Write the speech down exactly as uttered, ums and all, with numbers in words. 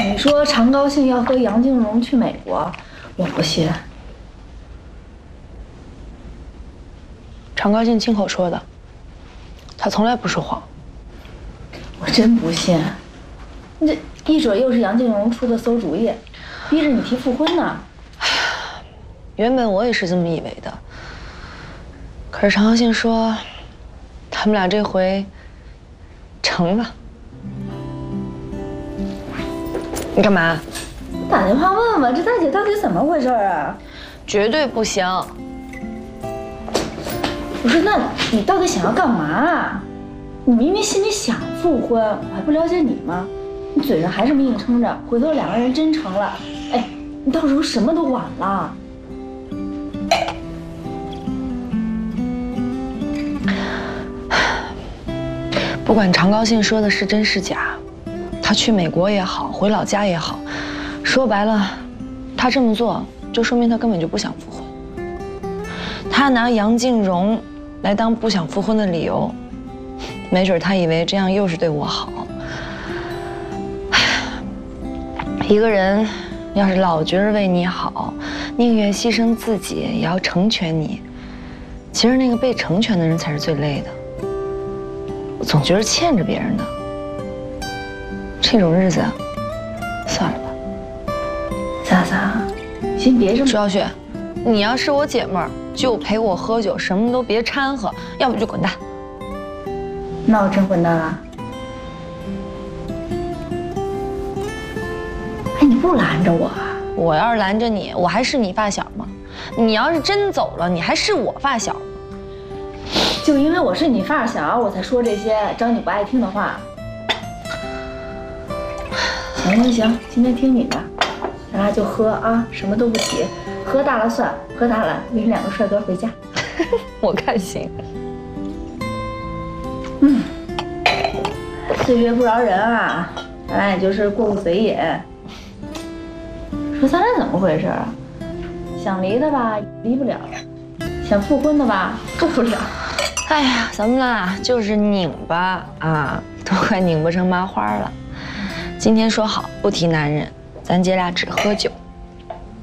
你说常高兴要和杨静荣去美国，我不信。 常高兴亲口说的，他从来不说谎。 我真不信，这一准又是杨静荣出的馊主意，逼着你提复婚呢。 原本我也是这么以为的，可是常高兴说，他们俩这回成了。你干嘛？ 打电话问问这大姐到底怎么回事啊？ 绝对不行。 不是，那你到底想要干嘛啊？你明明心里想复婚，我还不了解你吗？你嘴上还这么硬撑着，回头两个人真成了，哎，你到时候什么都晚了。 不管常高兴说的是真是假，他去美国也好，回老家也好，说白了，他这么做就说明他根本就不想复婚。他拿杨静荣来当不想复婚的理由，没准他以为这样又是对我好。一个人要是老觉着为你好，宁愿牺牲自己也要成全你，其实那个被成全的人才是最累的。我总觉得欠着别人的，这种日子，算了吧。 莎莎，先别这么。 朱小雪，你要是我姐妹儿，就陪我喝酒，什么都别掺和，要不就滚蛋。 那我真混蛋了。哎，你不拦着我啊？ 我要是拦着你，我还是你发小吗？你要是真走了，你还是我发小吗？ 就因为我是你发小，我才说这些招你不爱听的话。行行行，今天听你的，咱俩就喝啊，什么都不提，喝大了算，喝大了约两个帅哥回家。 我看行。 嗯，岁月不饶人啊，咱俩也就是过过嘴瘾。说咱俩怎么回事啊？想离的吧，离不了；想复婚的吧，复不了。 哎呀，咱们俩就是拧巴啊，都快拧巴成麻花了。今天说好不提男人，咱姐俩只喝酒。